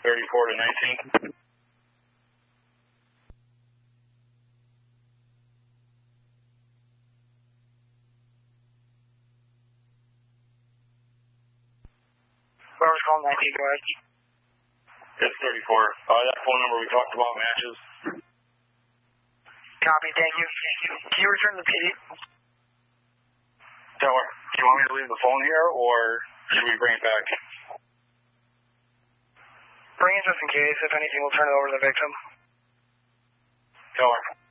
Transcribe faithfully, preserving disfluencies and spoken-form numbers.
thirty-four to nineteen. Whoever's calling nineteen, go ahead. It's thirty-four. Uh, that phone number we talked about matches. Copy, thank you. Can you return the P D? Teller, do you want me to leave the phone here, or should we bring it back? Bring it just in case. If anything, we'll turn it over to the victim. Teller.